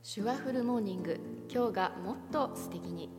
手話フルモーニング、今日がもっと素敵に。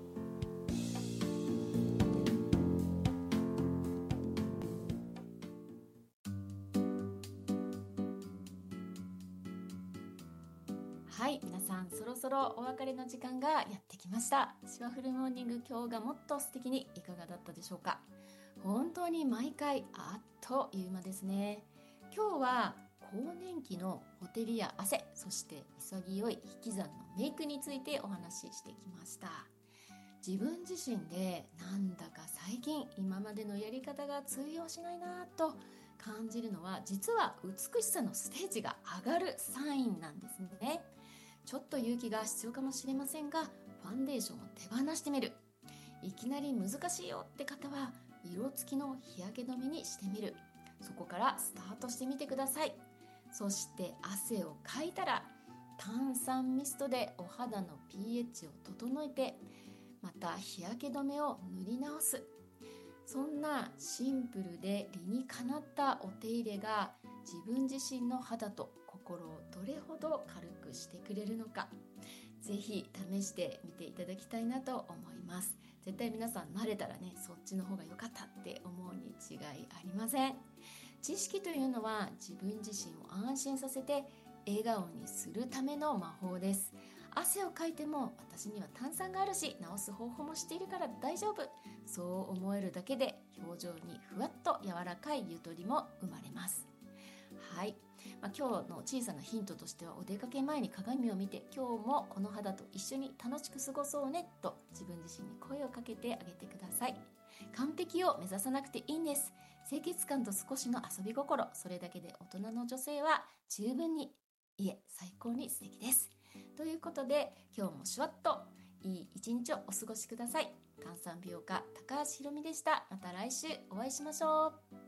はい、皆さんそろそろお別れの時間がやってきました。手話フルモーニング、今日がもっと素敵に、いかがだったでしょうか。本当に毎回あっという間ですね。今日は更年期のほてりや汗、そして潔い引き算のメイクについてお話ししてきました。自分自身でなんだか最近今までのやり方が通用しないなと感じるのは、実は美しさのステージが上がるサインなんですね。ちょっと勇気が必要かもしれませんが、ファンデーションを手放してみる。いきなり難しいよって方は、色付きの日焼け止めにしてみる。そこからスタートしてみてください。そして汗をかいたら炭酸ミストでお肌の pH を整えて、また日焼け止めを塗り直す。そんなシンプルで理にかなったお手入れが、自分自身の肌と心をどれほど軽くしてくれるのか、ぜひ試してみていただきたいなと思います。絶対皆さん慣れたらね、そっちの方が良かったって思うに違いありません。知識というのは自分自身を安心させて笑顔にするための魔法です。汗をかいても私には炭酸があるし、治す方法もしているから大丈夫、そう思えるだけで表情にふわっと柔らかいゆとりも生まれます。はい、今日の小さなヒントとしては、お出かけ前に鏡を見て、今日もこの肌と一緒に楽しく過ごそうねと自分自身に声をかけてあげてください。完璧を目指さなくていいんです。清潔感と少しの遊び心、それだけで大人の女性は十分に、いえ最高に素敵です。ということで、今日もシュワッといい一日をお過ごしください。炭酸美容家高橋ひろみでした。また来週お会いしましょう。